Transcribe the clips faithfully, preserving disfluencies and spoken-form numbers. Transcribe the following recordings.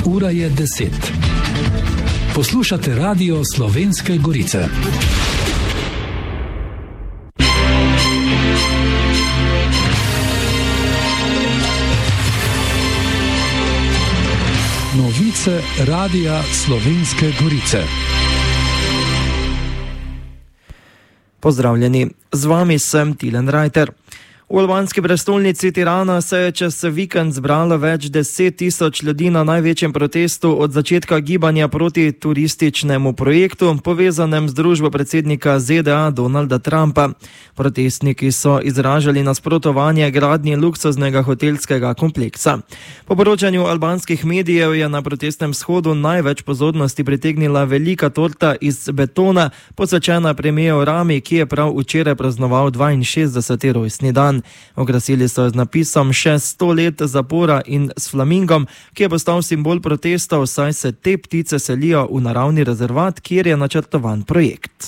Ura je deset. Poslušate Radio Slovenske Gorice. Novice Radia Slovenske Gorice. Pozdravljeni, z vami sem Tilen Rajter. V albanski prestolnici Tirana se je čez vikend zbralo več deset tisoč ljudi na največjem protestu od začetka gibanja proti turističnemu projektu, povezanem z družbo predsednika Z D A Donalda Trumpa. Protestniki so izražali nasprotovanje gradnji luksuznega hotelskega kompleksa. Po poročanju albanskih medijev je na protestnem shodu največ pozornosti pritegnila velika torta iz betona, posvečena premijeru Rami, ki je prav včeraj praznoval dvainšestdeseti rojstni dan. Okrasili so z napisom še sto let zapora in s flamingom, ki je postal simbol protestov, saj se te ptice selijo v naravni rezervat, kjer je načrtovan projekt.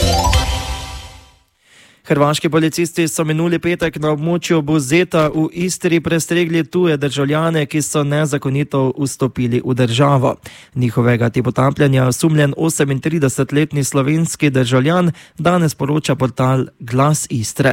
Hrvaški policisti so minuli petek na območju Buzeta v Istri prestregli tuje državljane, ki so nezakonito vstopili v državo. Njihovega tihotapljanja je osumljen osemintridesetletni slovenski državljan, danes poroča portal Glas Istre.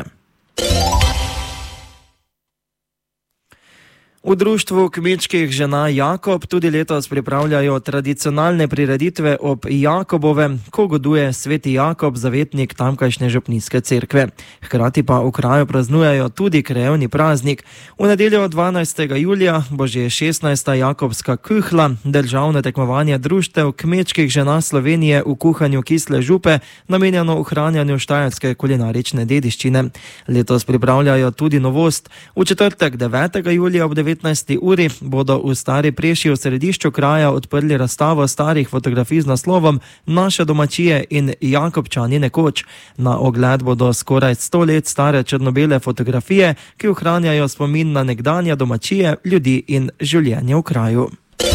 V društvu kmečkih žena Jakob tudi letos pripravljajo tradicionalne prireditve ob Jakobovem, ko goduje sveti Jakob, zavetnik tamkajšnje župnijske cerkve. Hkrati pa v kraju praznujejo tudi krajevni praznik. V nedeljo dvanajstega julija bo že šestnajsta Jakobska kuhla, državno tekmovanje društev kmečkih žena Slovenije v kuhanju kisle župe, namenjeno ohranjanju štajerske kulinarične dediščine. Letos pripravljajo tudi novost. V četrtek devetega julija ob devetnajsti uri bodo v Stari Preši v središču kraja odprli razstavo starih fotografij z naslovom Naše domačije in Jakobčani nekoč. Na ogled bodo skoraj sto let stare črno-bele fotografije, ki ohranjajo spomin na nekdanje domačije, ljudi in življenje v kraju.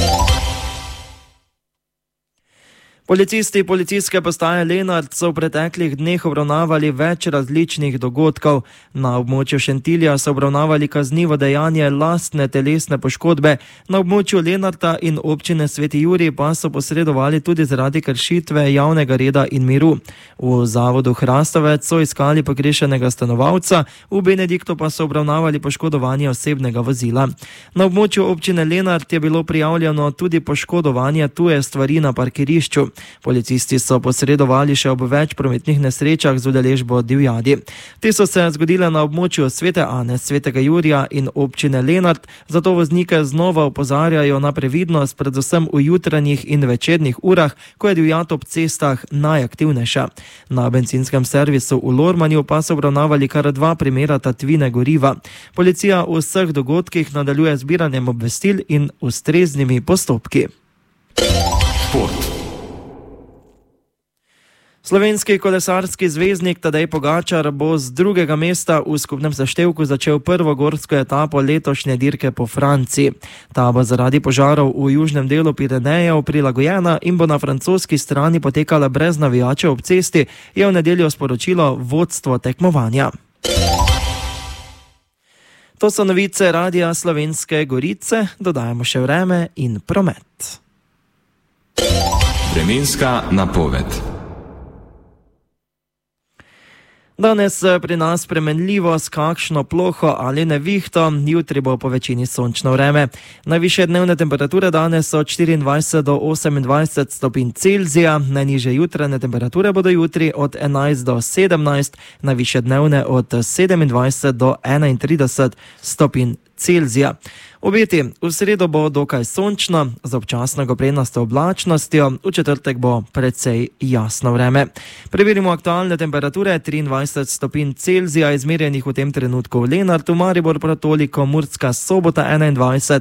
Policisti policijske postaje Lenart so v preteklih dneh obravnavali več različnih dogodkov. Na območju Šentilja so obravnavali kaznivo dejanje lastne telesne poškodbe, na območju Lenarta in občine Sveti Jurij pa so posredovali tudi zaradi kršitve javnega reda in miru. V zavodu Hrastovec so iskali pogrešenega stanovalca, v Benediktu pa so obravnavali poškodovanje osebnega vozila. Na območju občine Lenart je bilo prijavljeno tudi poškodovanje tuje stvari na parkirišču. Policisti so posredovali še ob več prometnih nesrečah z udeležbo divjadi. Te so se zgodile na območju Svete Ane, Svetega Jurija in občine Lenart, zato voznike znova opozarjajo na previdnost, predvsem v jutranjih in večernih urah, ko je divjad ob cestah najaktivnejša. Na bencinskem servisu v Lormanju pa so obravnavali kar dva primera tatvine goriva. Policija v vseh dogodkih nadaljuje zbiranjem obvestil in ustreznimi postopki. Šport. Slovenski kolesarski zvezdnik Tadej Pogačar bo z drugega mesta v skupnem seštevku začel prvo gorsko etapo letošnje dirke po Franciji. Ta bo zaradi požarov v južnem delu Pirenejev prilagojena in bo na francoski strani potekala brez navijačev ob cesti, je v nedeljo sporočilo vodstvo tekmovanja. To so novice Radia Slovenske Gorice, dodajamo še vreme in promet. Vremenska napoved. Danes pri nas spremenljivo s kakšno ploho ali nevihto, jutri bo po večini sončno vreme. Najvišje dnevne temperature danes so od štiriindvajset do osemindvajset stopinj Celzija, najnižje jutranje temperature bodo jutri od enajst do sedemnajst, najvišje dnevne od sedemindvajset do enaintrideset stopinj Celzija. Obeti, v sredo bo dokaj sončno, z občasno goprenasto oblačnostjo, v četrtek bo precej jasno vreme. Preverimo aktualne temperature, triindvajset stopinj Celzija, izmerjenih v tem trenutku v Lenartu, Maribor prav toliko, Murska Sobota enaindvajset,